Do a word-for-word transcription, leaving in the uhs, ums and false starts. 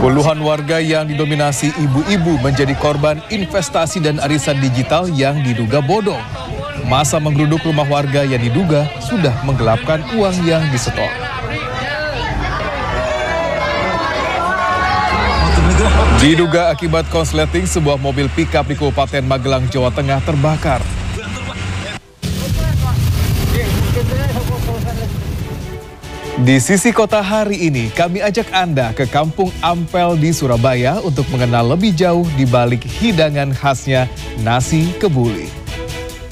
Puluhan warga yang didominasi ibu-ibu menjadi korban investasi dan arisan digital yang diduga bodong. Masa menggeruduk rumah warga yang diduga sudah menggelapkan uang yang disetor. Diduga akibat konsleting, sebuah mobil pickup di Kabupaten Magelang, Jawa Tengah terbakar. Di sisi kota hari ini, kami ajak Anda ke Kampung Ampel di Surabaya untuk mengenal lebih jauh di balik hidangan khasnya nasi kebuli.